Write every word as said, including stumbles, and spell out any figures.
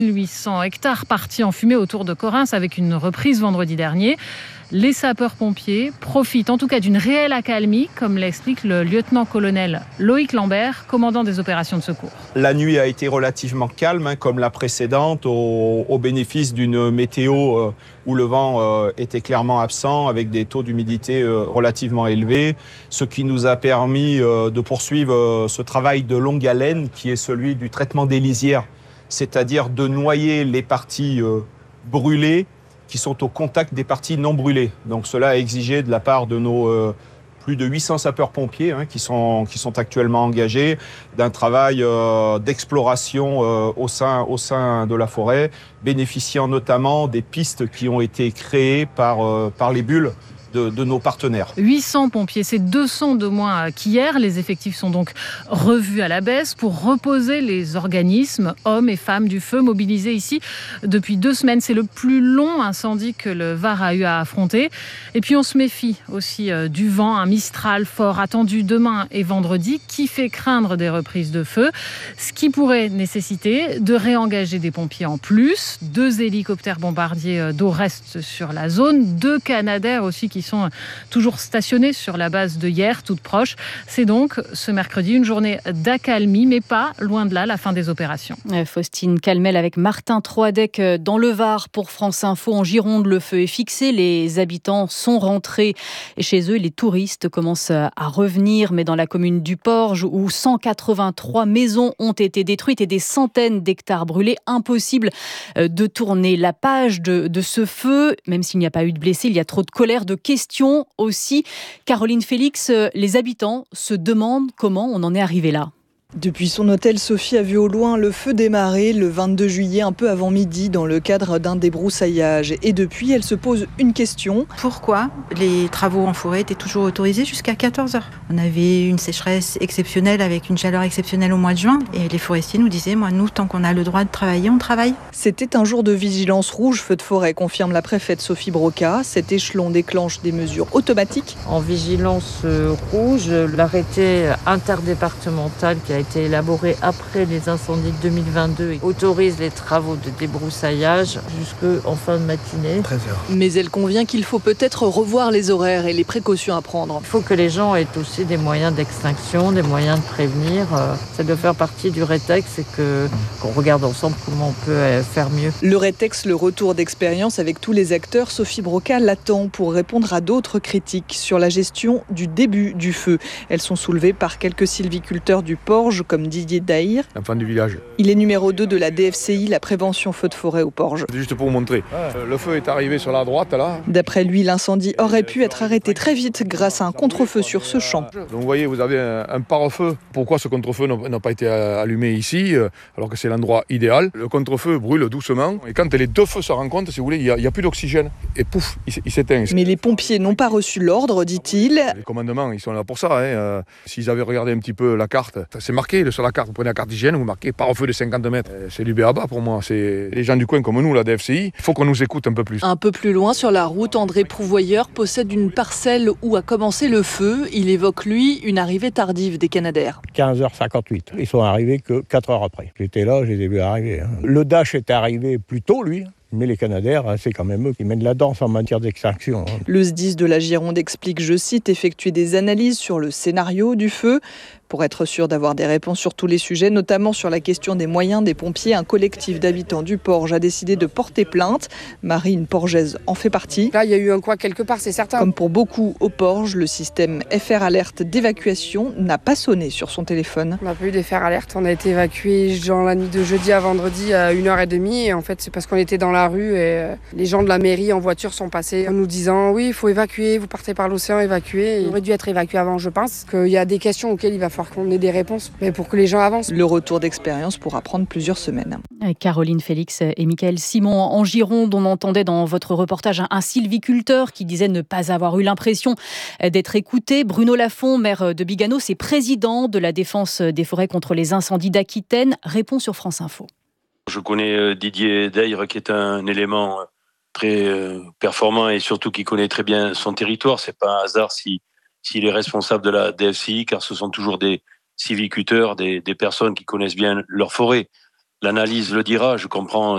huit cents hectares partis en fumée autour de Correns avec une reprise vendredi dernier. Les sapeurs-pompiers profitent en tout cas d'une réelle accalmie, comme l'explique le lieutenant-colonel Loïc Lambert, commandant des opérations de secours. La nuit a été relativement calme, hein, comme la précédente, au, au bénéfice d'une météo euh, où le vent euh, était clairement absent, avec des taux d'humidité euh, relativement élevés, ce qui nous a permis euh, de poursuivre euh, ce travail de longue haleine qui est celui du traitement des lisières, c'est-à-dire de noyer les parties euh, brûlées qui sont au contact des parties non brûlées. Donc cela a exigé de la part de nos euh, plus de huit cents sapeurs-pompiers hein, qui sont, qui sont actuellement engagés d'un travail euh, d'exploration euh, au sein, au sein de la forêt, bénéficiant notamment des pistes qui ont été créées par, euh, par les bulles De, de nos partenaires. huit cents pompiers, c'est deux cents de moins qu'hier. Les effectifs sont donc revus à la baisse pour reposer les organismes, hommes et femmes du feu, mobilisés ici depuis deux semaines. C'est le plus long incendie que le Var a eu à affronter. Et puis on se méfie aussi euh, du vent, un Mistral fort attendu demain et vendredi qui fait craindre des reprises de feu, ce qui pourrait nécessiter de réengager des pompiers en plus. Deux hélicoptères bombardiers d'eau restent sur la zone, deux Canadair aussi qui sont toujours stationnés sur la base de hier, toute proche. C'est donc ce mercredi une journée d'accalmie, mais pas loin de là la fin des opérations. Faustine Calmel avec Martin Troadec dans le Var pour France Info. En Gironde, le feu est fixé, les habitants sont rentrés chez eux, les touristes commencent à revenir, mais dans la commune du Porge où cent quatre-vingt-trois maisons ont été détruites et des centaines d'hectares brûlés, impossible de tourner la page de, de ce feu, même s'il n'y a pas eu de blessés, il y a trop de colère, de question aussi. Caroline Félix, les habitants se demandent comment on en est arrivé là. Depuis son hôtel, Sophie a vu au loin le feu démarrer le vingt-deux juillet, un peu avant midi, dans le cadre d'un débroussaillage. Et depuis, elle se pose une question. Pourquoi les travaux en forêt étaient toujours autorisés jusqu'à quatorze heures ? On avait une sécheresse exceptionnelle avec une chaleur exceptionnelle au mois de juin. Et les forestiers nous disaient, moi, nous, tant qu'on a le droit de travailler, on travaille. C'était un jour de vigilance rouge, feu de forêt, confirme la préfète Sophie Broca. Cet échelon déclenche des mesures automatiques. En vigilance rouge, l'arrêté interdépartemental qui a été élaboré après les incendies de deux mille vingt-deux et autorise les travaux de débroussaillage jusqu'en fin de matinée. treize heures. Mais elle convient qu'il faut peut-être revoir les horaires et les précautions à prendre. Il faut que les gens aient aussi des moyens d'extinction, des moyens de prévenir. Ça doit faire partie du rétex et que, qu'on regarde ensemble comment on peut faire mieux. Le rétex, le retour d'expérience avec tous les acteurs, Sophie Broca l'attend pour répondre à d'autres critiques sur la gestion du début du feu. Elles sont soulevées par quelques sylviculteurs du Porge, comme Didier Daïr. L'enfant du village. Il est numéro deux de la D F C I, la prévention feu de forêt au Porge. C'est juste pour vous montrer. Ouais. Le feu est arrivé sur la droite, là. D'après lui, l'incendie aurait pu être arrêté très vite grâce à un contre-feu sur ce champ. Donc vous voyez, vous avez un, un pare-feu. Pourquoi ce contre-feu n'a pas été allumé ici, alors que c'est l'endroit idéal ? Le contre-feu brûle doucement. Et quand les deux feux se rencontrent, si vous voulez, il n'y a, a plus d'oxygène. Et pouf, il, il s'éteint. Mais les pompiers n'ont pas reçu l'ordre, dit-il. Les commandements, ils sont là pour ça. Hein. S'ils avaient regardé un petit peu la carte, c'est marqué sur la carte. Vous prenez la carte d'hygiène, vous marquez pare-feu de cinquante mètres. C'est du béaba pour moi. C'est les gens du coin comme nous, la D F C I. Il faut qu'on nous écoute un peu plus. Un peu plus loin sur la route, André Prouvoyeur possède une parcelle où a commencé le feu. Il évoque, lui, une arrivée tardive des Canadair. quinze heures cinquante-huit. Ils sont arrivés que quatre heures après. J'étais là, je les ai vus arriver. Hein. Le Dash est arrivé plus tôt, lui. Mais les Canadair, c'est quand même eux qui mènent la danse en matière d'extinction. Le S D I S de la Gironde explique, je cite, effectuer des analyses sur le scénario du feu pour être sûr d'avoir des réponses sur tous les sujets, notamment sur la question des moyens des pompiers. Un collectif d'habitants du Porge a décidé de porter plainte. Marie, une Porgeaise, en fait partie. Là, il y a eu un quoi quelque part, c'est certain. Comme pour beaucoup au Porge, le système F R Alerte d'évacuation n'a pas sonné sur son téléphone. On n'a pas eu d'F R Alerte. On a été évacués dans la nuit de jeudi à vendredi à une heure trente. Et en fait, c'est parce qu'on était dans la rue et les gens de la mairie en voiture sont passés en nous disant « Oui, il faut évacuer, vous partez par l'océan, évacuer ». Il aurait dû être évacué avant, je pense. Qu'il y a des questions auxquelles il va falloir qu'on ait des réponses, mais pour que les gens avancent. Le retour d'expérience pourra prendre plusieurs semaines. Caroline Félix et Mickaël Simon en Gironde, on entendait dans votre reportage un sylviculteur qui disait ne pas avoir eu l'impression d'être écouté. Bruno Lafont, maire de Biganos et président de la défense des forêts contre les incendies d'Aquitaine, répond sur France Info. Je connais Didier Daïr qui est un élément très performant et surtout qui connaît très bien son territoire. C'est pas un hasard si s'il est responsable de la D F C I, car ce sont toujours des sylviculteurs, des, des personnes qui connaissent bien leur forêt. L'analyse le dira, je comprends